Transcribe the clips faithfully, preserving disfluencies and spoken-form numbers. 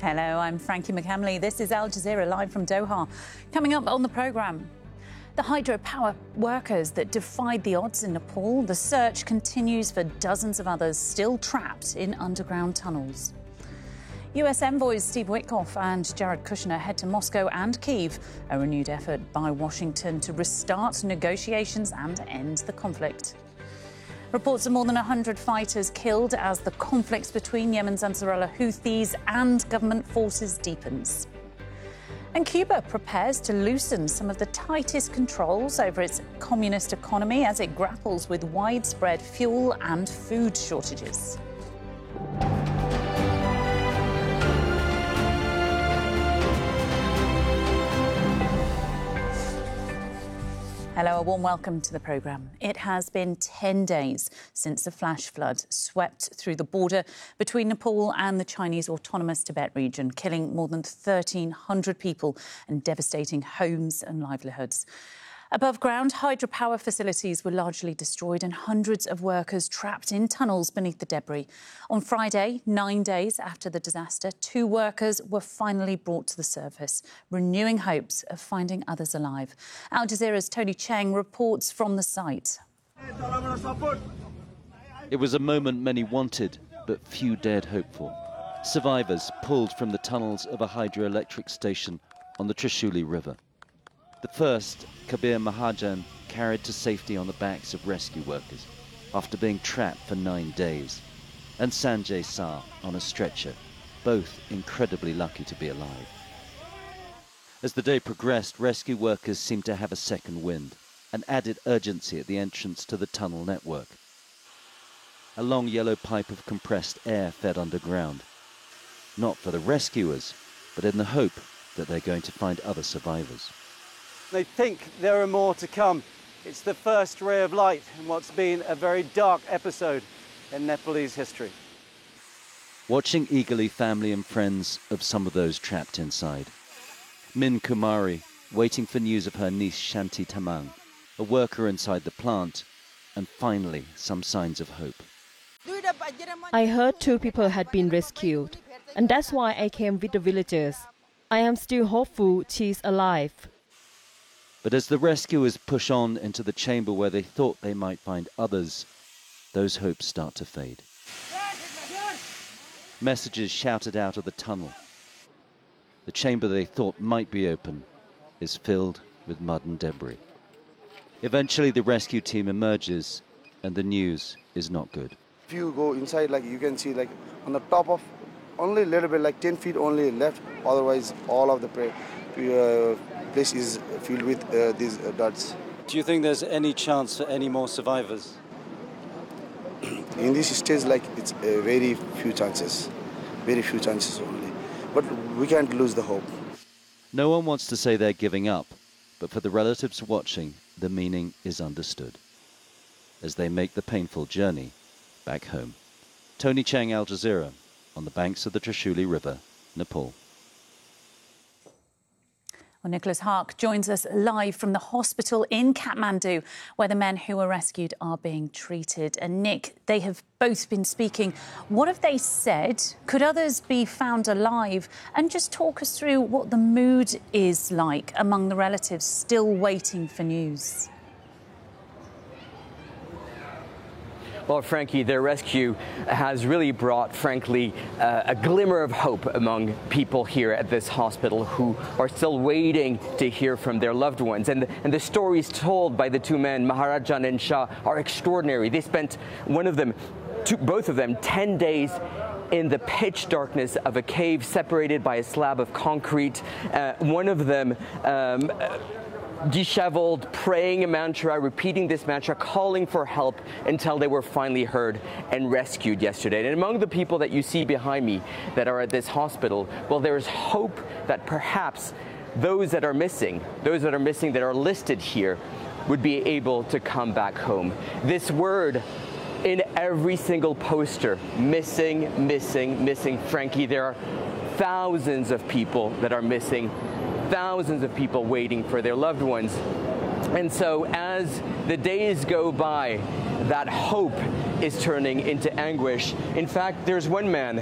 Hello, I'm Frankie McCamley. This is Al Jazeera live from Doha. Coming up on the programme, the hydropower workers that defied the odds in Nepal. The search continues for dozens of others still trapped in underground tunnels. U S envoys Steve Witkoff and Jared Kushner head to Moscow and Kyiv, a renewed effort by Washington to restart negotiations and end the conflict. Reports of more than one hundred fighters killed as the conflicts between Yemen's Ansarullah Houthis and government forces deepens. And Cuba prepares to loosen some of the tightest controls over its communist economy as it grapples with widespread fuel and food shortages. Hello, a warm welcome to the programme. It has been ten days since the flash flood swept through the border between Nepal and the Chinese Autonomous Tibet region, killing more than thirteen hundred people and devastating homes and livelihoods. Above ground, hydropower facilities were largely destroyed and hundreds of workers trapped in tunnels beneath the debris. On Friday, nine days after the disaster, two workers were finally brought to the surface, renewing hopes of finding others alive. Al Jazeera's Tony Cheng reports from the site. It was a moment many wanted, but few dared hope for. Survivors pulled from the tunnels of a hydroelectric station on the Trishuli River. The first, Kabir Mahajan, carried to safety on the backs of rescue workers after being trapped for nine days, and Sanjay Saar on a stretcher, both incredibly lucky to be alive. As the day progressed, rescue workers seemed to have a second wind, an added urgency at the entrance to the tunnel network. A long yellow pipe of compressed air fed underground, not for the rescuers, but in the hope that they're going to find other survivors. They think there are more to come. It's the first ray of light in what's been a very dark episode in Nepalese history. Watching eagerly family and friends of some of those trapped inside. Min Kumari, waiting for news of her niece Shanti Tamang, a worker inside the plant, and finally some signs of hope. I heard two people had been rescued, and that's why I came with the villagers. I am still hopeful she's alive. But as the rescuers push on into the chamber where they thought they might find others, those hopes start to fade. Messages shouted out of the tunnel. The chamber they thought might be open is filled with mud and debris. Eventually the rescue team emerges and the news is not good. If you go inside, like you can see like on the top of only a little bit, like ten feet only left, otherwise all of the prey. Uh, place is filled with uh, these uh, duds. Do you think there's any chance for any more survivors? In this stage, like it's uh, very few chances, very few chances only. But we can't lose the hope. No one wants to say they're giving up, but for the relatives watching, the meaning is understood as they make the painful journey back home. Tony Cheng, Al Jazeera, on the banks of the Trishuli River, Nepal. Well, Nicholas Hark joins us live from the hospital in Kathmandu, where the men who were rescued are being treated. And Nick, they have both been speaking. What have they said? Could others be found alive? And just talk us through what the mood is like among the relatives still waiting for news. Well, Frankie, their rescue has really brought, frankly, uh, a glimmer of hope among people here at this hospital who are still waiting to hear from their loved ones. And, and the stories told by the two men, Maharajan and Shah, are extraordinary. They spent, one of them, two, both of them, ten days in the pitch darkness of a cave separated by a slab of concrete. Uh, one of them um, disheveled, praying a mantra, repeating this mantra, calling for help until they were finally heard and rescued yesterday. And among the people that you see behind me that are at this hospital, well, there's hope that perhaps those that are missing, those that are missing that are listed here, would be able to come back home. This word in every single poster, missing, missing, missing. Frankie, there are thousands of people that are missing, thousands of people waiting for their loved ones. And so as the days go by, that hope is turning into anguish. In fact, there's one man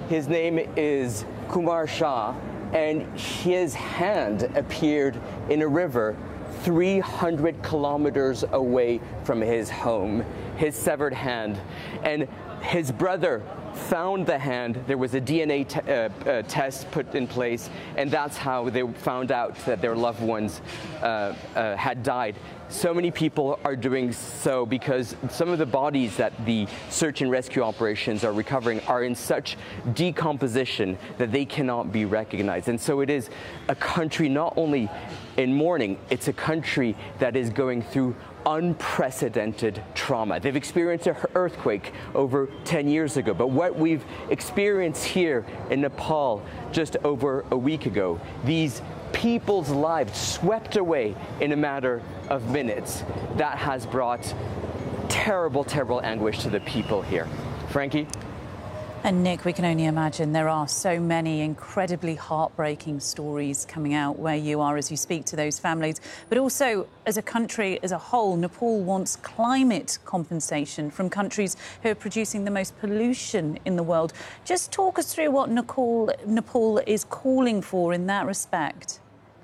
His name is Kumar Shah, and his hand appeared in a river three hundred kilometers away from his home, his severed hand. And his brother found the hand. There was a D N A t- uh, uh, test put in place, and that's how they found out that their loved ones uh, uh, had died. So many people are doing so because some of the bodies that the search and rescue operations are recovering are in such decomposition that they cannot be recognized. And so it is a country not only in mourning, it's a country that is going through unprecedented trauma. They've experienced an earthquake over ten years ago, but what we've experienced here in Nepal just over a week ago, these people's lives swept away in a matter of minutes, that has brought terrible, terrible anguish to the people here. Frankie? And Nick, we can only imagine there are so many incredibly heartbreaking stories coming out where you are as you speak to those families. But also, as a country as a whole, Nepal wants climate compensation from countries who are producing the most pollution in the world. Just talk us through what Nepal, Nepal is calling for in that respect.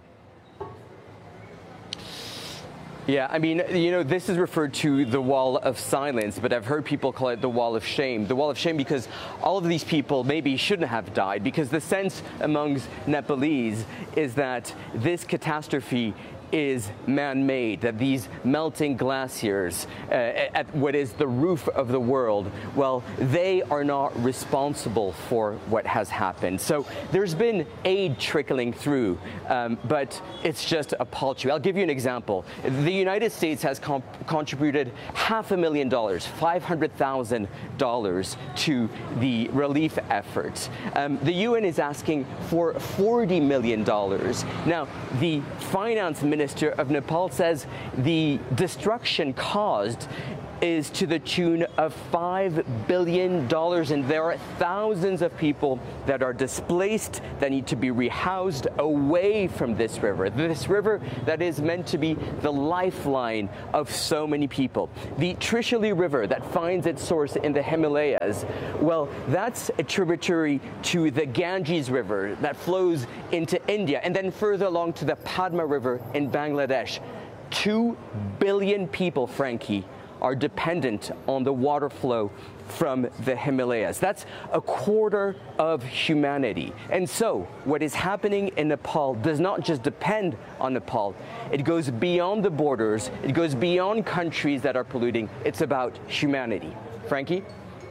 Yeah, I mean, you know, this is referred to the wall of silence, but I've heard people call it the wall of shame. The wall of shame because all of these people maybe shouldn't have died, because the sense amongst Nepalese is that this catastrophe is man-made, that these melting glaciers uh, at what is the roof of the world, well, they are not responsible for what has happened. So there's been aid trickling through, um, but it's just a paltry. I'll give you an example. The United States has comp- contributed half a million dollars, five hundred thousand dollars to the relief efforts. Um, the U N is asking for forty million dollars. Now, the finance minister Minister of Nepal says the destruction caused is to the tune of five billion dollars, and there are thousands of people that are displaced, that need to be rehoused away from this river. This river that is meant to be the lifeline of so many people. The Trishuli River that finds its source in the Himalayas, well, that's a tributary to the Ganges River that flows into India, and then further along to the Padma River in Bangladesh. Two billion people, Frankie, are dependent on the water flow from the Himalayas. That's a quarter of humanity. And so what is happening in Nepal does not just depend on Nepal. It goes beyond the borders. It goes beyond countries that are polluting. It's about humanity. Frankie?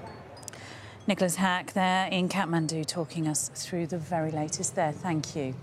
Nicholas Hack there in Kathmandu talking us through the very latest there. Thank you.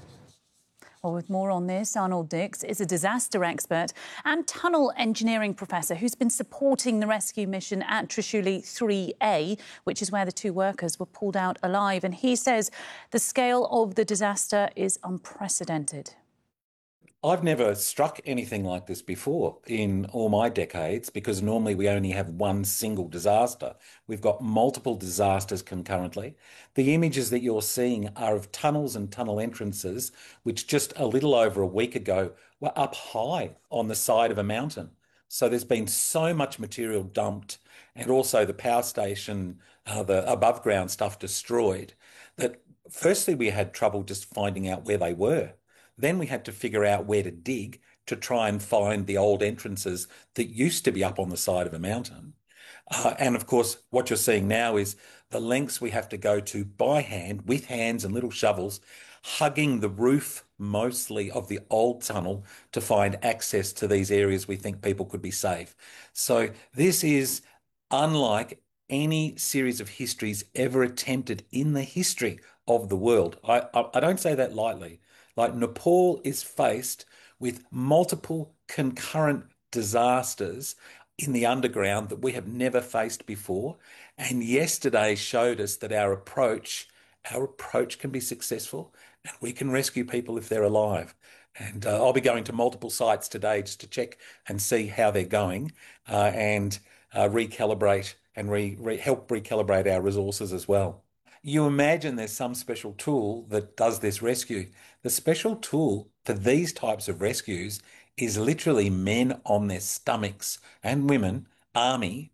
Well, with more on this, Arnold Dix is a disaster expert and tunnel engineering professor who's been supporting the rescue mission at Trishuli three A, which is where the two workers were pulled out alive. And he says the scale of the disaster is unprecedented. I've never struck anything like this before in all my decades, because normally we only have one single disaster. We've got multiple disasters concurrently. The images that you're seeing are of tunnels and tunnel entrances, which just a little over a week ago were up high on the side of a mountain. So there's been so much material dumped, and also the power station, uh, the above ground stuff destroyed, that firstly we had trouble just finding out where they were. Then we had to figure out where to dig to try and find the old entrances that used to be up on the side of a mountain. Uh, and of course, what you're seeing now is the lengths we have to go to by hand, with hands and little shovels, hugging the roof mostly of the old tunnel to find access to these areas we think people could be safe. So this is unlike any series of histories ever attempted in the history of the world. I, I, I don't say that lightly. Like, Nepal is faced with multiple concurrent disasters in the underground that we have never faced before. And yesterday showed us that our approach, our approach can be successful, and we can rescue people if they're alive. And uh, I'll be going to multiple sites today just to check and see how they're going, uh, and uh, recalibrate and re, re, help recalibrate our resources as well. You imagine there's some special tool that does this rescue. The special tool for these types of rescues is literally men on their stomachs, and women, army,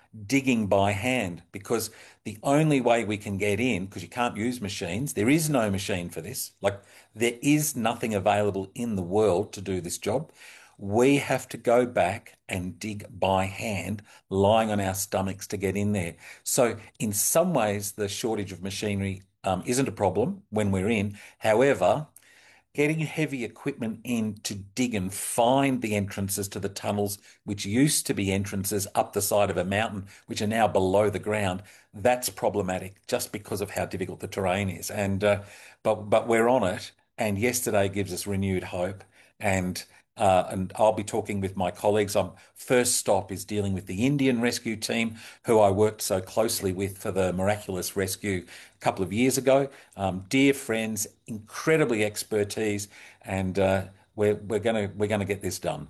digging by hand, because the only way we can get in, because you can't use machines, there is no machine for this, like there is nothing available in the world to do this job. We have to go back and dig by hand, lying on our stomachs to get in there. So in some ways, the shortage of machinery um, isn't a problem when we're in. However, getting heavy equipment in to dig and find the entrances to the tunnels, which used to be entrances up the side of a mountain, which are now below the ground, that's problematic just because of how difficult the terrain is. And uh, but but we're on it. And yesterday gives us renewed hope. And uh, and I'll be talking with my colleagues. Um, first stop is dealing with the Indian rescue team, who I worked so closely with for the miraculous rescue a couple of years ago. Um, dear friends, incredibly expertise, and uh, we're we're gonna we're gonna get this done.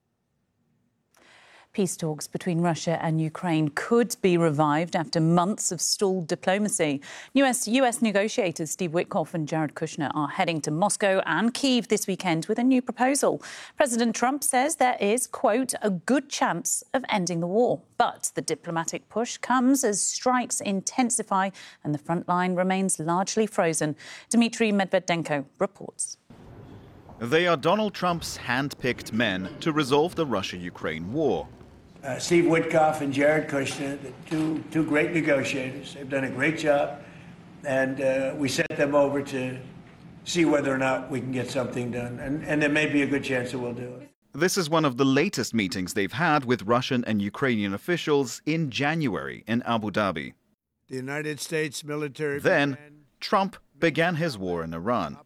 Peace talks between Russia and Ukraine could be revived after months of stalled diplomacy. U S U S negotiators Steve Witkoff and Jared Kushner are heading to Moscow and Kyiv this weekend with a new proposal. President Trump says there is, quote, a good chance of ending the war. But the diplomatic push comes as strikes intensify and the front line remains largely frozen. Dmitry Medvedenko reports. They are Donald Trump's hand-picked men to resolve the Russia-Ukraine war. Uh, Steve Witkoff and Jared Kushner, the two, two great negotiators. They've done a great job. And uh, we sent them over to see whether or not we can get something done. And, and there may be a good chance that we'll do it. This is one of the latest meetings they've had with Russian and Ukrainian officials in January in Abu Dhabi. The United States military... Then, Trump began his war in Iran.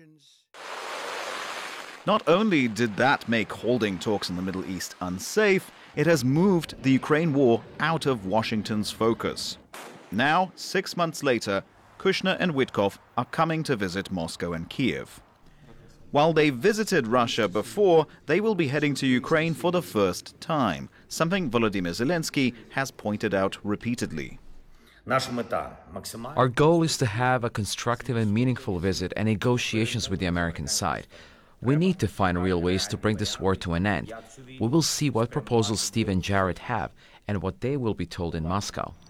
Not only did that make holding talks in the Middle East unsafe, it has moved the Ukraine war out of Washington's focus. Now, six months later, Kushner and Witkoff are coming to visit Moscow and Kyiv. While they visited Russia before, they will be heading to Ukraine for the first time, something Volodymyr Zelensky has pointed out repeatedly. Our goal is to have a constructive and meaningful visit and negotiations with the American side. We need to find real ways to bring this war to an end. We will see what proposals Steve and Jared have and what they will be told in Moscow.